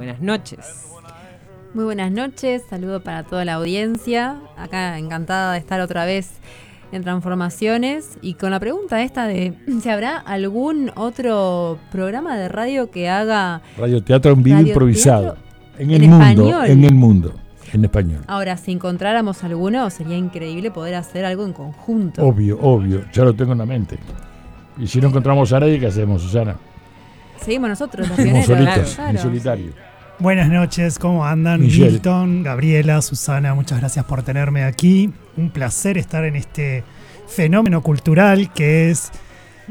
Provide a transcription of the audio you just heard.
Buenas noches. Muy buenas noches, saludo para toda la audiencia. Acá encantada de estar otra vez en Transformaciones y con la pregunta esta de si habrá algún otro programa de radio que haga radioteatro en vivo improvisado en el mundo, en español. Ahora, si encontráramos alguno, sería increíble poder hacer algo en conjunto. Obvio, ya lo tengo en la mente. Y si no encontramos a nadie, ¿qué hacemos, Susana? Seguimos nosotros, los pioneros. Solitos, claro. En solitario. Buenas noches, ¿cómo andan? Michelle. Milton, Gabriela, Susana, muchas gracias por tenerme aquí. Un placer estar en este fenómeno cultural que es